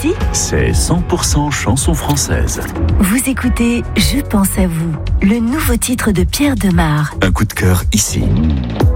ici, c'est 100% chanson française. vous écoutez Je pense à vous, le nouveau titre de Pierre Demar. Un coup de cœur ici.